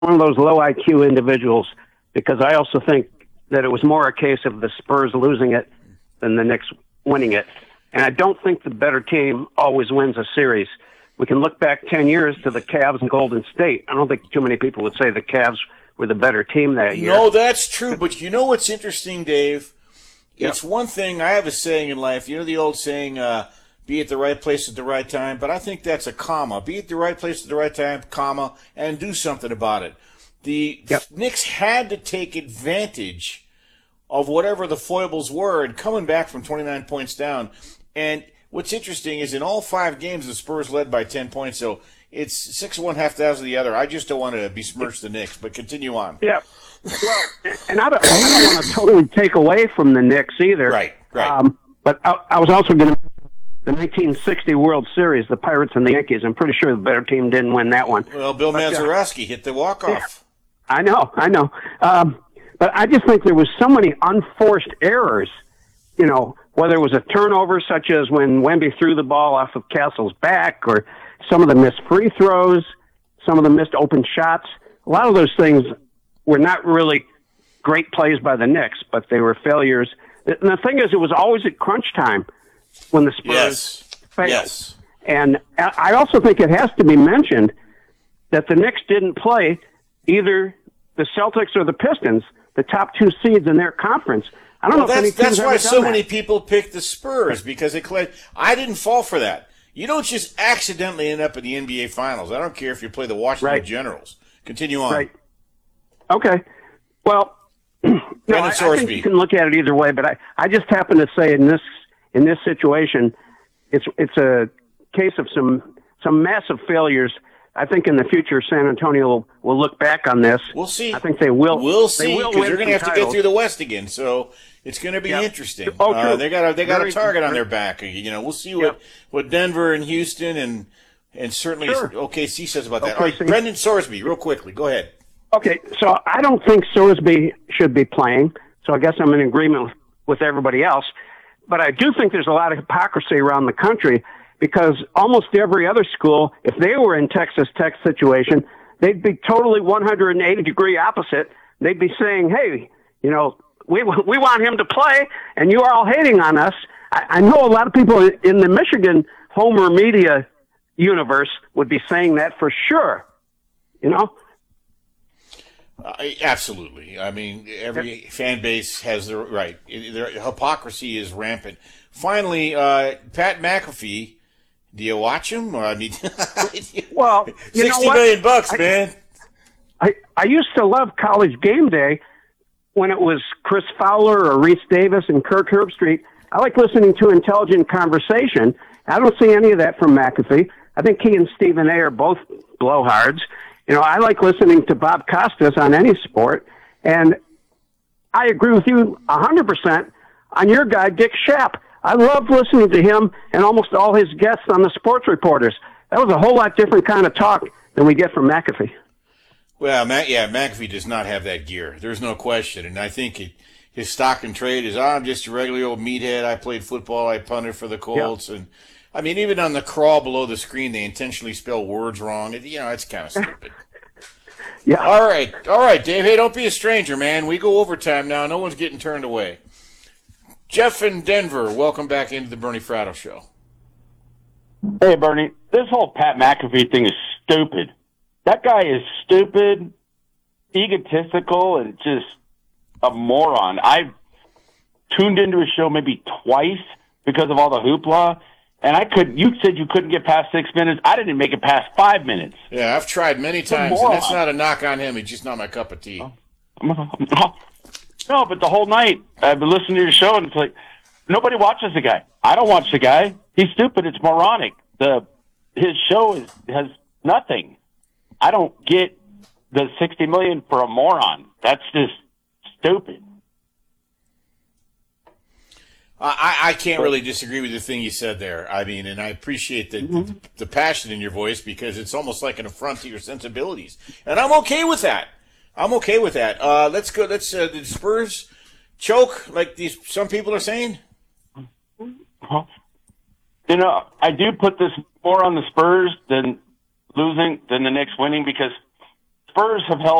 one of those low IQ individuals because I also think that it was more a case of the Spurs losing it than the Knicks winning it. And I don't think the better team always wins a series. We can look back 10 years to the Cavs and Golden State. I don't think too many people would say the Cavs were the better team that year. No, that's true. But you know what's interesting, Dave? It's one thing, I have a saying in life, you know the old saying, be at the right place at the right time, but I think that's a comma. Be at the right place at the right time, comma, and do something about it. The Knicks had to take advantage of whatever the foibles were and coming back from 29 points down. And what's interesting is in all 5 games, the Spurs led by 10 points, so it's 6-1, half thousand the other. I just don't want to besmirch the Knicks, but continue on. Yeah. Well, and I don't want to totally take away from the Knicks either. Right. But I was also going to the 1960 World Series, the Pirates and the Yankees. I'm pretty sure the better team didn't win that one. Well, Bill Mazeroski hit the walk-off. Yeah, I know. But I just think there was so many unforced errors, you know, whether it was a turnover such as when Wemby threw the ball off of Castle's back or some of the missed free throws, some of the missed open shots. A lot of those things were not really great plays by the Knicks, but they were failures. And the thing is, it was always at crunch time when the Spurs failed. Yes. And I also think it has to be mentioned that the Knicks didn't play either the Celtics or the Pistons, the top 2 seeds in their conference. I don't know if any that's team's why ever so done that. many people picked the Spurs, because I didn't fall for that. You don't just accidentally end up in the NBA Finals. I don't care if you play the Washington Generals. Continue on. Right. Okay. Well, I think you can look at it either way, but I just happen to say in this situation, it's a case of some massive failures. I think in the future, San Antonio will look back on this. We'll see. I think they will. We'll see, because they're going to have to get through the West again. So it's going to be interesting. Oh, they got a target on their back. You know, we'll see what Denver and Houston and certainly OKC says about that. All right, Brendan Sorsby, real quickly, go ahead. Okay, so I don't think Sorsby should be playing. So I guess I'm in agreement with everybody else. But I do think there's a lot of hypocrisy around the country, because almost every other school, if they were in Texas Tech's situation, they'd be totally 180-degree opposite. They'd be saying, hey, you know, we want him to play, and you are all hating on us. I know a lot of people in the Michigan Homer media universe would be saying that for sure, you know? Absolutely. I mean, every fan base has their right. Their hypocrisy is rampant. Finally, Pat McAfee. Do you watch him? I mean, well, $60 million bucks, man. I used to love College Game Day when it was Chris Fowler or Reese Davis and Kirk Herbstreit. I like listening to intelligent conversation. I don't see any of that from McAfee. I think he and Stephen A. are both blowhards. You know, I like listening to Bob Costas on any sport, and I agree with you 100% on your guy, Dick Schaap. I love listening to him and almost all his guests on the Sports Reporters. That was a whole lot different kind of talk than we get from McAfee. Well, McAfee does not have that gear. There's no question, and I think his stock and trade is, I'm just a regular old meathead. I played football. I punted for the Colts, and I mean, even on the crawl below the screen, they intentionally spell words wrong. You know, it's kind of stupid. All right, Dave. Hey, don't be a stranger, man. We go overtime now. No one's getting turned away. Jeff in Denver, welcome back into the Bernie Fratto Show. Hey, Bernie. This whole Pat McAfee thing is stupid. That guy is stupid, egotistical, and just a moron. I've tuned into his show maybe twice because of all the hoopla. And you said you couldn't get past 6 minutes. I didn't make it past 5 minutes. Yeah, I've tried many times, and that's not a knock on him. He's just not my cup of tea. No, but the whole night I've been listening to your show, and it's like, nobody watches the guy. I don't watch the guy. He's stupid. It's moronic. His show has nothing. I don't get the $60 million for a moron. That's just stupid. I can't really disagree with the thing you said there. I mean, and I appreciate the passion in your voice, because it's almost like an affront to your sensibilities. And I'm okay with that. Let's go. Did the Spurs choke like some people are saying? You know, I do put this more on the Spurs than the Knicks winning, because Spurs have held